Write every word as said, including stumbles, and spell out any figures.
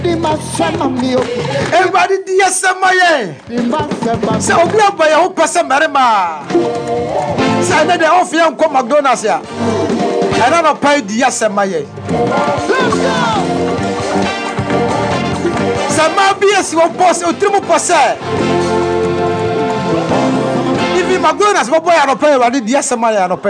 Everybody dear Samaye. So we are by your person Marima. So I know the off young come McDonald's here. I don't know pay dear Samaye. Sama B S one post or triple posse. If you McDonald's, what boy I don't pay, I did dear Samaya.